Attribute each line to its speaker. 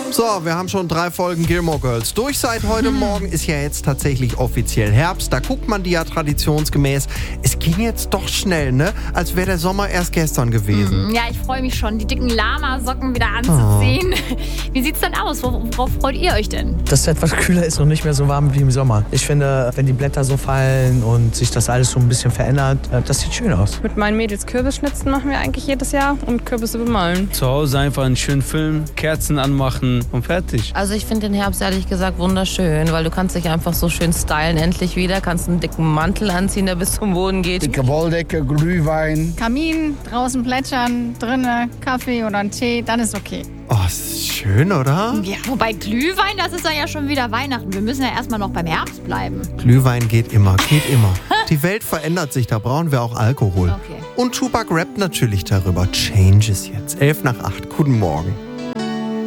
Speaker 1: So, wir haben schon 3 Folgen Gilmore Girls durch. Seit heute Morgen ist ja jetzt tatsächlich offiziell Herbst. Da guckt man die ja traditionsgemäß. Es ging jetzt doch schnell, ne? Als wäre der Sommer erst gestern gewesen.
Speaker 2: Ja, ich freue mich schon, die dicken Lama-Socken wieder anzuziehen. Wie sieht's denn aus? Worauf freut ihr euch denn?
Speaker 3: Dass es etwas kühler ist und nicht mehr so warm wie im Sommer. Ich finde, wenn die Blätter so fallen und sich das alles so ein bisschen verändert, das sieht schön aus.
Speaker 4: Mit meinen Mädels Kürbisschnitzen machen wir eigentlich jedes Jahr und Kürbisse bemalen.
Speaker 5: Zu Hause einfach einen schönen Film, Kerzen anmachen und fertig.
Speaker 6: Also ich finde den Herbst ehrlich gesagt wunderschön, weil du kannst dich einfach so schön stylen endlich wieder, kannst einen dicken Mantel anziehen, der bis zum Boden geht.
Speaker 7: Dicke Wolldecke, Glühwein.
Speaker 8: Kamin, draußen plätschern, drinnen Kaffee oder einen Tee, dann ist okay.
Speaker 1: Oh, das ist schön, oder?
Speaker 2: Ja, wobei Glühwein, das ist ja schon wieder Weihnachten. Wir müssen ja erstmal noch beim Herbst bleiben.
Speaker 1: Glühwein geht immer, geht immer. Die Welt verändert sich, da brauchen wir auch Alkohol.
Speaker 2: Okay.
Speaker 1: Und Tupac rappt natürlich darüber. Change ist jetzt. 7:55. Guten Morgen.